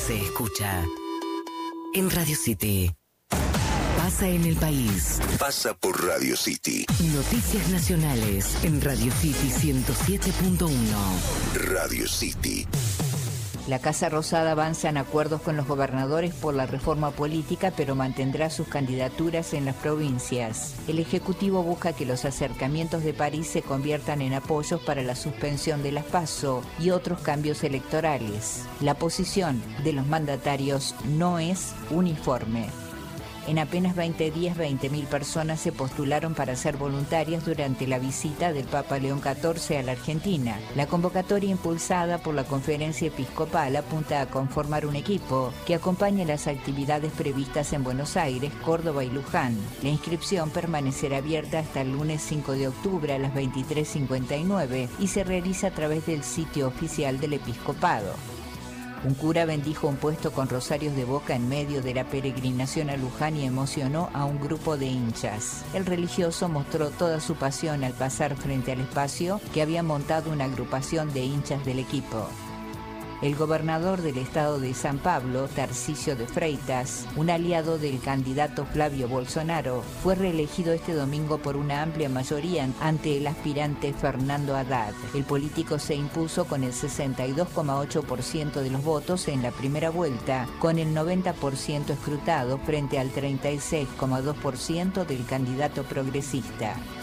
se escucha en Radio City. Pasa en el país. Pasa por Radio City. Noticias nacionales en Radio City 107.1. Radio City. La Casa Rosada avanza en acuerdos con los gobernadores por la reforma política, pero mantendrá sus candidaturas en las provincias. El Ejecutivo busca que los acercamientos de París se conviertan en apoyos para la suspensión de las PASO y otros cambios electorales. La posición de los mandatarios no es uniforme. En apenas 20 días, 20.000 personas se postularon para ser voluntarias durante la visita del Papa León XIV a la Argentina. La convocatoria impulsada por la Conferencia Episcopal apunta a conformar un equipo que acompañe las actividades previstas en Buenos Aires, Córdoba y Luján. La inscripción permanecerá abierta hasta el lunes 5 de octubre a las 23:59 y se realiza a través del sitio oficial del Episcopado. Un cura bendijo un puesto con rosarios de boca en medio de la peregrinación a Luján y emocionó a un grupo de hinchas. El religioso mostró toda su pasión al pasar frente al espacio que había montado una agrupación de hinchas del equipo. El gobernador del estado de San Pablo, Tarcisio de Freitas, un aliado del candidato Flavio Bolsonaro, fue reelegido este domingo por una amplia mayoría ante el aspirante Fernando Haddad. El político se impuso con el 62,8% de los votos en la primera vuelta, con el 90% escrutado frente al 36,2% del candidato progresista.